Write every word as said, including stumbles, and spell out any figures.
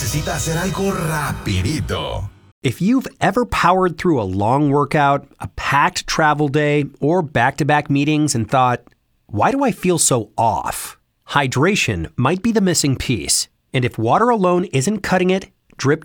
necesita hacer algo rapidito. If you've ever powered through a long workout, a packed travel day, or back-to-back meetings and thought, why do I feel so off? Hydration might be the missing piece. And if water alone isn't cutting it,